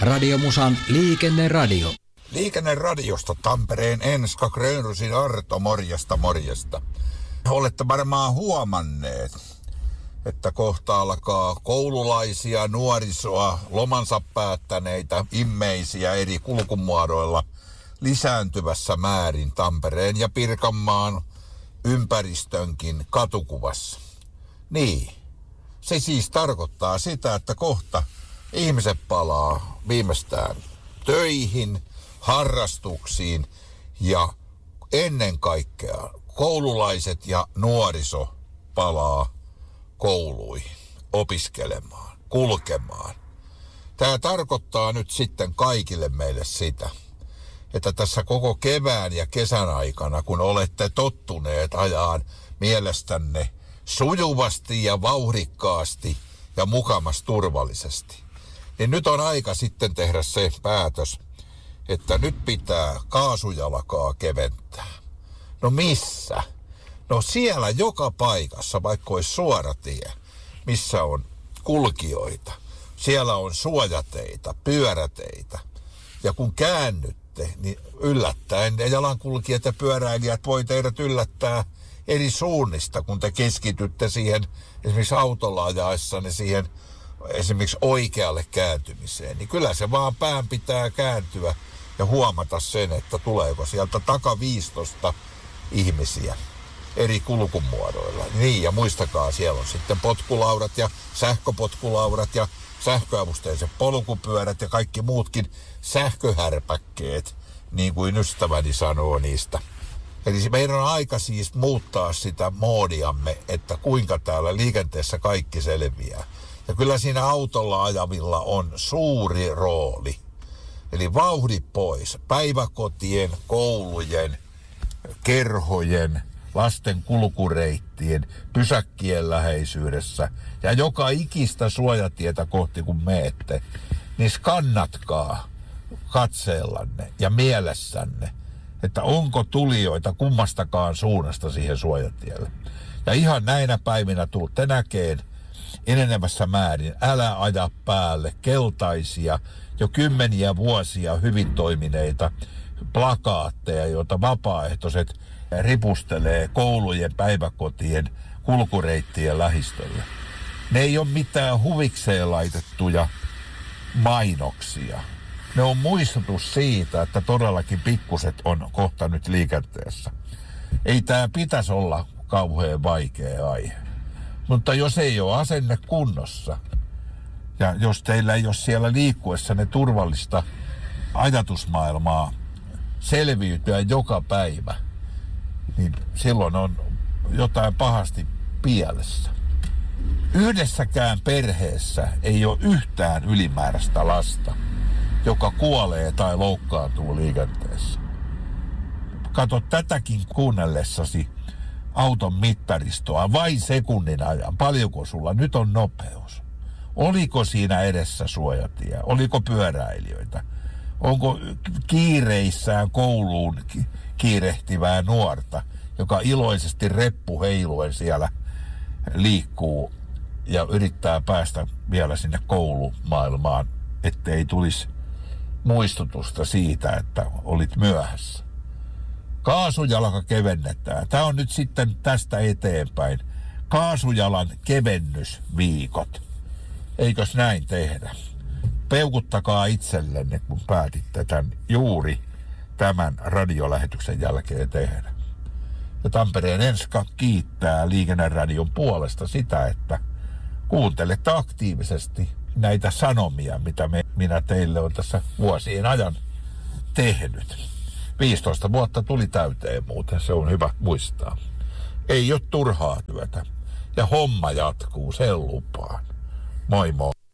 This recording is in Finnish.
Radiomusan liikenneradio. Liikenneradiosta Tampereen Enska Grönrusin Arto, morjesta. Olette varmaan huomanneet, että kohta alkaa koululaisia, nuorisoa, lomansa päättäneitä, immeisiä eri kulkumuodoilla lisääntyvässä määrin Tampereen ja Pirkanmaan ympäristönkin katukuvassa. Niin, se siis tarkoittaa sitä, että kohta ihmiset palaa viimeistään töihin, harrastuksiin ja ennen kaikkea koululaiset ja nuoriso palaa kouluihin, opiskelemaan, kulkemaan. Tämä tarkoittaa nyt sitten kaikille meille sitä, että tässä koko kevään ja kesän aikana, kun olette tottuneet ajaan mielestänne sujuvasti ja vauhdikkaasti ja mukamas turvallisesti, niin nyt on aika sitten tehdä se päätös, että nyt pitää kaasujalkaa keventää. No missä? No siellä joka paikassa, vaikka olisi suora tie, missä on kulkijoita. Siellä on suojateitä, pyöräteitä. Ja kun käännytte, niin yllättäen ne jalankulkijat ja pyöräilijät voi teidät yllättää eri suunnista, kun te keskitytte siihen esimerkiksi autolla ajaessanne siihen esimerkiksi oikealle kääntymiseen. Niin kyllä se vaan pään pitää kääntyä ja huomata sen, että tuleeko sieltä takaviistosta ihmisiä eri kulkumuodoilla. Niin, ja muistakaa, siellä on sitten potkulaudat ja sähköpotkulaudat ja sähköavusteiset polkupyörät ja kaikki muutkin sähköhärpäkkeet, niin kuin ystäväni sanoo niistä. Eli meidän on aika siis muuttaa sitä moodiamme, että kuinka täällä liikenteessä kaikki selviää. Ja kyllä siinä autolla ajavilla on suuri rooli. Eli vauhdit pois päiväkotien, koulujen, kerhojen, lasten kulkureittien, pysäkkien läheisyydessä ja joka ikistä suojatietä kohti kun meette, niin skannatkaa katseellanne ja mielessänne, että onko tulijoita kummastakaan suunnasta siihen suojatielle. Ja ihan näinä päivinä tulette näkeen enenevässä määrin älä aja päälle keltaisia, jo kymmeniä vuosia hyvin toimineita plakaatteja, joita vapaaehtoiset ripustelee koulujen, päiväkotien, kulkureittien lähistöllä. Ne ei ole mitään huvikseen laitettuja mainoksia. Ne on muistutus siitä, että todellakin pikkuset on kohta nyt liikenteessä. Ei tämä pitäisi olla kauhean vaikea aihe. Mutta jos ei ole asenne kunnossa, ja jos teillä ei ole siellä liikkuessanne turvallista ajatusmaailmaa selviytyä joka päivä, niin silloin on jotain pahasti pielessä. Yhdessäkään perheessä ei ole yhtään ylimääräistä lasta, joka kuolee tai loukkaantuu liikenteessä. Kato tätäkin kuunnellessasi auton mittaristoa vain sekunnin ajan. Paljonko sulla nyt on nopeus? Oliko siinä edessä suojatie? Oliko pyöräilijöitä? Onko kiireissään kouluun kiirehtivää nuorta, joka iloisesti reppu heiluen siellä liikkuu ja yrittää päästä vielä sinne koulumaailmaan, ettei tulisi muistutusta siitä, että olit myöhässä. Kaasujalka kevennetään. Tämä on nyt sitten tästä eteenpäin kaasujalan kevennysviikot. Eikös näin tehdä? Peukuttakaa itsellenne, kun päätitte juuri tämän radiolähetyksen jälkeen tehdä. Ja Tampereen Enska kiittää Liikenneradion puolesta sitä, että kuuntelette aktiivisesti näitä sanomia, mitä minä teille olen tässä vuosien ajan tehnyt. 15 vuotta tuli täyteen muuten, se on hyvä muistaa. Ei ole turhaa työtä. Ja homma jatkuu, sen lupaan. Moi moi.